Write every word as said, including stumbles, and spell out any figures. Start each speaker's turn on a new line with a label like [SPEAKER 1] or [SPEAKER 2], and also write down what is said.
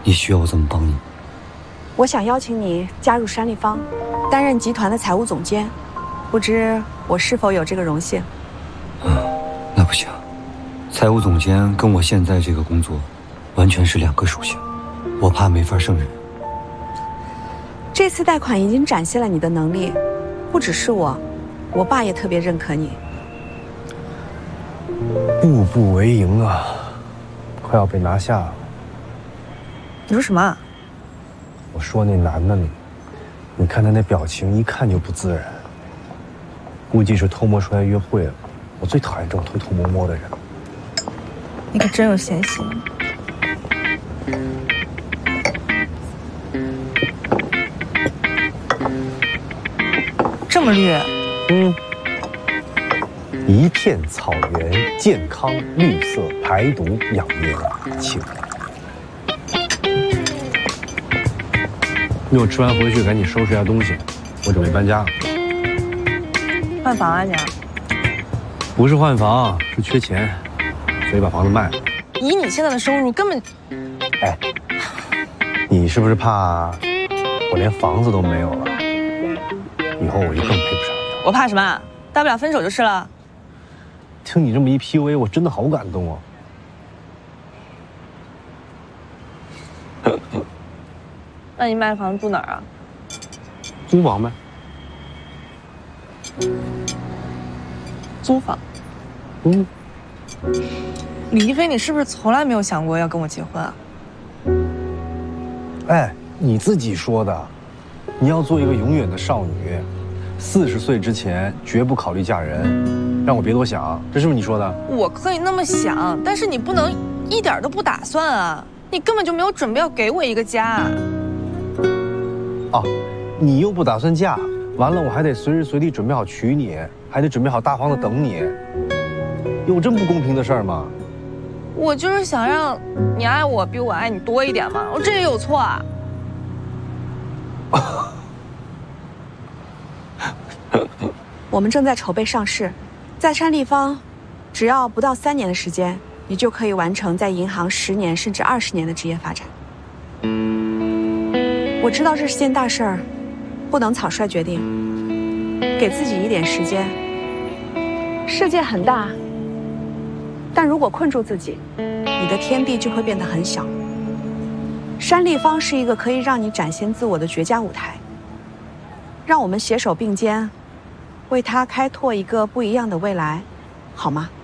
[SPEAKER 1] 你需要我怎么帮你？
[SPEAKER 2] 我想邀请你加入山立方，担任集团的财务总监，不知我是否有这个荣幸？
[SPEAKER 1] 嗯，那不行，财务总监跟我现在这个工作完全是两个属性，我怕没法胜任。
[SPEAKER 2] 这次贷款已经展现了你的能力，不只是我，我爸也特别认可你。
[SPEAKER 3] 步步为营啊，快要被拿下了。
[SPEAKER 4] 你说什么？
[SPEAKER 3] 我说那男的呢？你看他那表情，一看就不自然，估计是偷摸出来约会了。我最讨厌这种偷偷摸摸的人。
[SPEAKER 4] 你可真有闲心。这么绿？
[SPEAKER 3] 嗯。一片草原，健康、绿色、排毒、养颜、清。你我吃完回去赶紧收拾一下东西，我准备搬家了。
[SPEAKER 4] 换房啊你？
[SPEAKER 3] 不是换房，是缺钱，所以把房子卖了。
[SPEAKER 4] 以你现在的收入，根本……
[SPEAKER 3] 哎，你是不是怕我连房子都没有了？以后我就更配不上你了。
[SPEAKER 4] 我怕什么？大不了分手就是了。
[SPEAKER 3] 听你这么一 P U A， 我真的好感动啊！
[SPEAKER 4] 那你卖房住哪儿啊？
[SPEAKER 3] 租房呗。
[SPEAKER 4] 租房？
[SPEAKER 3] 嗯。
[SPEAKER 4] 李一飞，你是不是从来没有想过要跟我结婚啊？
[SPEAKER 3] 哎，你自己说的，你要做一个永远的少女，四十岁之前绝不考虑嫁人，让我别多想，这是不是你说的？
[SPEAKER 4] 我可以那么想，但是你不能一点都不打算啊！你根本就没有准备要给我一个家。
[SPEAKER 3] 哦，你又不打算嫁，完了我还得随时随地准备好娶你，还得准备好大方的等你，有这么不公平的事儿吗？
[SPEAKER 4] 我就是想让你爱我比我爱你多一点嘛，我这也有错啊？
[SPEAKER 2] 我们正在筹备上市，在山立方，只要不到三年的时间，你就可以完成在银行十年甚至二十年的职业发展。我知道这是件大事儿，不能草率决定，给自己一点时间。世界很大，但如果困住自己，你的天地就会变得很小。山立方是一个可以让你展现自我的绝佳舞台，让我们携手并肩，为它开拓一个不一样的未来，好吗？